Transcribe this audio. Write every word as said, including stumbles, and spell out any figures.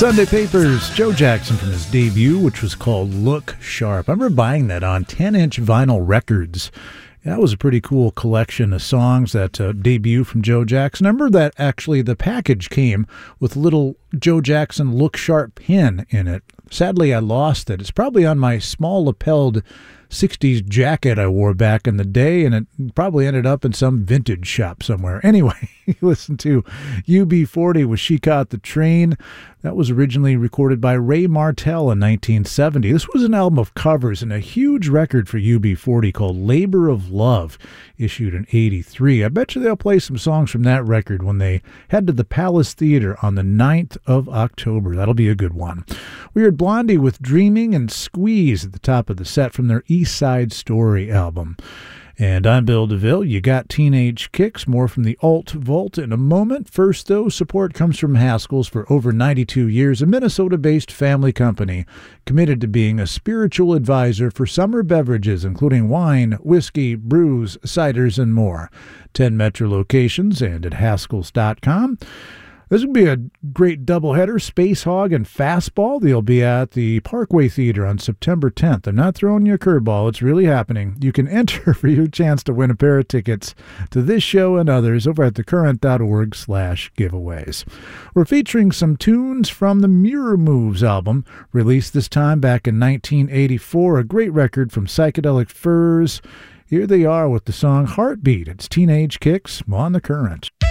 Sunday Papers, Joe Jackson from his debut, which was called Look Sharp. I remember buying that on ten-inch vinyl records. That was a pretty cool collection of songs, that uh, debut from Joe Jackson. I remember that actually the package came with a little Joe Jackson Look Sharp pin in it. Sadly, I lost it. It's probably on my small lapelled sixties jacket I wore back in the day, and it probably ended up in some vintage shop somewhere. Anyway, listen to U B forty with She Caught the Train. That was originally recorded by Ray Martell in nineteen seventy. This was an album of covers and a huge record for U B forty called Labor of Love, issued in eighty-three. I bet you they'll play some songs from that record when they head to the Palace Theater on the ninth of October. That'll be a good one. We heard Blondie with Dreaming and Squeeze at the top of the set from their East Side Story album. And I'm Bill DeVille. You got Teenage Kicks, more from the Alt Vault in a moment. First, though, support comes from Haskell's. For over ninety-two years, a Minnesota-based family company committed to being a spiritual advisor for summer beverages, including wine, whiskey, brews, ciders, and more. ten Metro locations and at Haskells dot com. This will be a great doubleheader, Space Hog and Fastball. They'll be at the Parkway Theater on September tenth. I'm not throwing you a curveball. It's really happening. You can enter for your chance to win a pair of tickets to this show and others over at thecurrent.org slash giveaways. We're featuring some tunes from the Mirror Moves album, released this time back in nineteen eighty-four, a great record from Psychedelic Furs. Here they are with the song Heartbeat. It's Teenage Kicks on The Current.